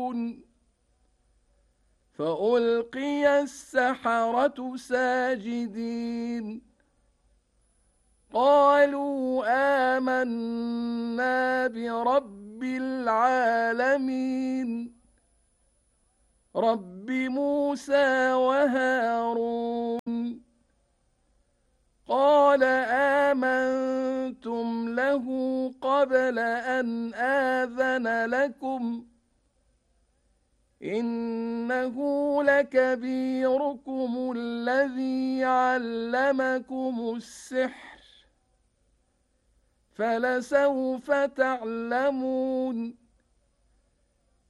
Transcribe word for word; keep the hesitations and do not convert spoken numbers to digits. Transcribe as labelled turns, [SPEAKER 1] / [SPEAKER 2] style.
[SPEAKER 1] فألقي السحرة ساجدين قالوا آمنا برب العالمين رب موسى وهارون قال آمنتم له قبل أن آذن لكم إنه لكبيركم الذي علمكم السحر فلسوف تعلمون